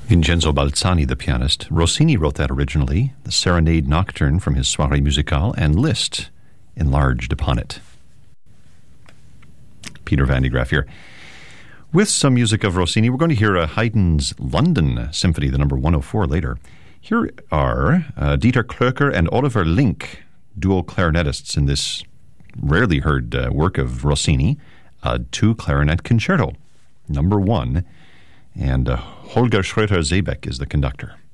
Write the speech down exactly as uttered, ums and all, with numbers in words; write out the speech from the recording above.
Vincenzo Balzani, the pianist. Rossini wrote that originally, the Serenade Nocturne from his Soirée Musicale, and Liszt enlarged upon it. Peter Van de Graaff here. With some music of Rossini, we're going to hear uh, Haydn's London Symphony, the number one oh four later. Here are uh, Dieter Klöcker and Oliver Link, dual clarinetists in this rarely heard uh, work of Rossini, a two-clarinet concerto, number one, and uh, Holger Schröter-Seebeck is the conductor.